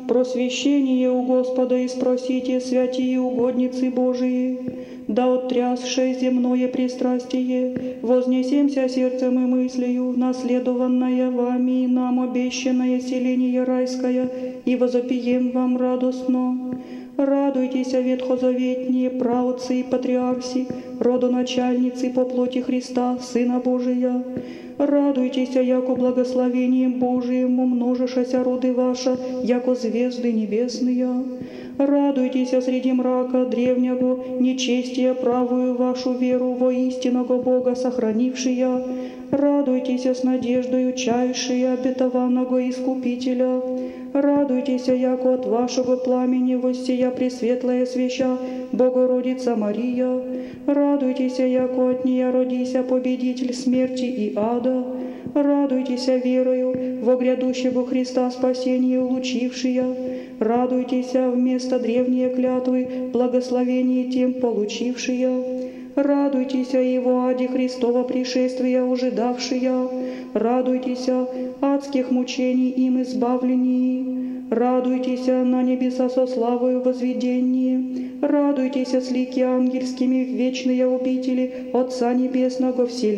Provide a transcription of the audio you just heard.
просвещение у Господа и спросите, святие угодницы Божии, да оттрясшее земное пристрастие, вознесемся сердцем и мыслью, наследованное вами и нам обещанное селение райское, и возопием вам радостно. Радуйтесь, ветхозаветние праотцы и патриарси, родоначальницы по плоти Христа, Сына Божия. Радуйтесь, яко благословением Божиим умножишася роды ваша, яко звезды небесные. Радуйтесь среди мрака древнего, нечестия правую вашу веру во истинного Бога сохранившия. Радуйтесь с надеждою чающие обетованного Искупителя. Радуйтесь, яко от вашего пламени воссия пресветлая свеча, Богородица Мария. Радуйтесь, яко от нее родися победитель смерти и ада. Радуйтесь верою во грядущего Христа спасение улучившия. Радуйтесь вместо древней клятвы благословение тем получившия. Радуйтесь его аде Христова пришествия ожидавшия. Радуйтесь адских мучений им избавлении. Радуйтесь на небеса со славою возведении. Радуйтесь с лики ангельскими в вечные обители Отца Небесного вселенной.